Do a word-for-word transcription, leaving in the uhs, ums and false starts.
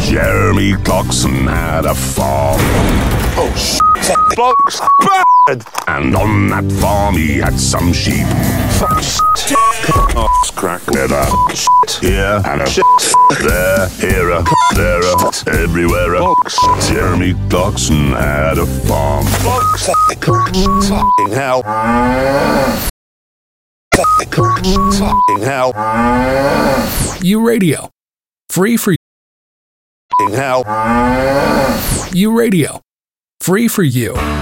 Jeremy Clarkson had a farm. Oh, shit. Blocks bad. And on that farm he had some sheep. Fuck shit. Oh, crack. Never Shit. here and a Shit. there, here a, there a, everywhere a. Blocks. Jeremy Clarkson had a farm. Blocks. Fucking hell. Fucking hell. U Radio. Free for Fucking hell. U Radio. Free for you.